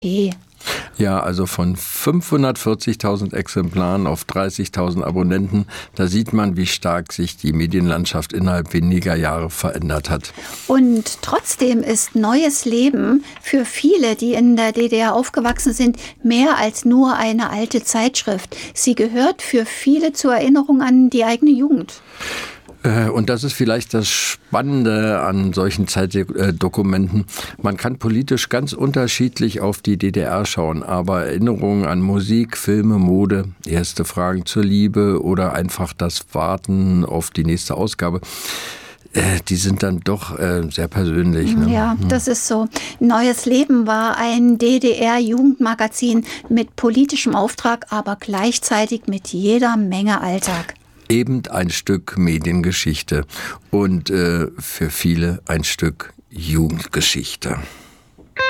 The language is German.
Hey. Ja, also von 540.000 Exemplaren auf 30.000 Abonnenten, da sieht man, wie stark sich die Medienlandschaft innerhalb weniger Jahre verändert hat. Und trotzdem ist Neues Leben für viele, die in der DDR aufgewachsen sind, mehr als nur eine alte Zeitschrift. Sie gehört für viele zur Erinnerung an die eigene Jugend. Und das ist vielleicht das Spannende an solchen Zeitdokumenten. Man kann politisch ganz unterschiedlich auf die DDR schauen, aber Erinnerungen an Musik, Filme, Mode, erste Fragen zur Liebe oder einfach das Warten auf die nächste Ausgabe, die sind dann doch sehr persönlich. Ne? Ja, das ist so. Neues Leben war ein DDR-Jugendmagazin mit politischem Auftrag, aber gleichzeitig mit jeder Menge Alltag. Eben ein Stück Mediengeschichte und für viele ein Stück Jugendgeschichte.